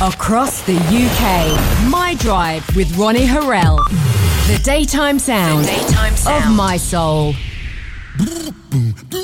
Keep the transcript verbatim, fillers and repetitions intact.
Across the U K, My Drive with Ronnie Harrell. The daytime sound, the daytime sound. of my soul.